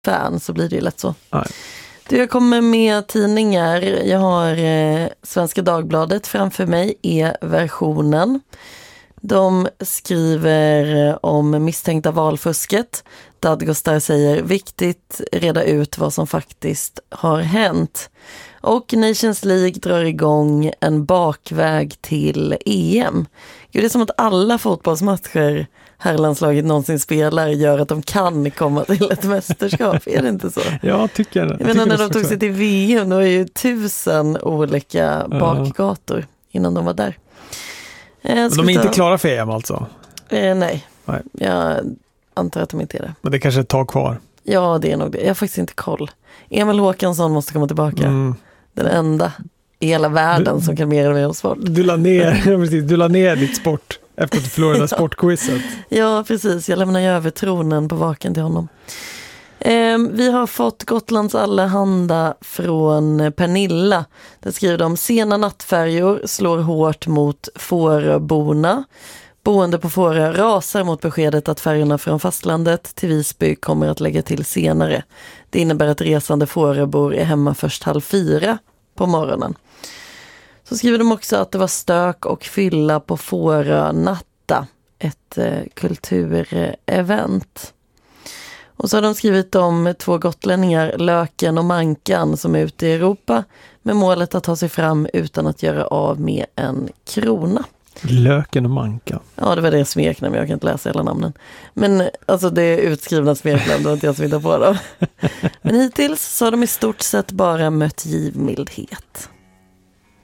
fan så blir det ju lätt så. Nej. Du, jag kommer med tidningar. Jag har Svenska Dagbladet framför mig, versionen. De skriver om misstänkta valfusket. Dadgostar säger viktigt reda ut vad som faktiskt har hänt. Och Nations League drar igång en bakväg till EM. Gud, det är som att alla fotbollsmatcher herrlandslaget någonsin spelar gör att de kan komma till ett mästerskap. Är det inte så? Ja, tycker det. Jag menar när de tog sig till VM, då var ju 1000 olika bakgator innan de var där. Men de är inte klara för EM alltså? Nej, jag antar att de inte är det. Men det kanske är ett tag kvar. Ja, det är nog det. Jag har faktiskt inte koll. Emil Håkansson måste komma tillbaka. Den enda i hela världen som kan mer eller mer sport. Du la ner ditt sport efter att du förlorade sportquizet. Ja, precis. Jag lämnar över tronen på vaken till honom. Vi har fått Gotlands Allehanda från Pernilla. Där skriver de: sena nattfärjor slår hårt mot Fåröborna. Boende på Fårö rasar mot beskedet att färjorna från fastlandet till Visby kommer att lägga till senare. Det innebär att resande Fåröbor är hemma först 3:30 på morgonen. Så skriver de också att det var stök och fylla på Fårö natta, ett kulturevent. Och så har de skrivit om 2 gotlänningar, Löken och Mankan, som är ute i Europa med målet att ta sig fram utan att göra av med en krona. Löken och Mankan. Ja, det var det smeknamn, jag kan inte läsa hela namnen. Men alltså det är utskrivna smeknamn, det var inte jag som hittade på dem. Men hittills så har de i stort sett bara mött givmildhet.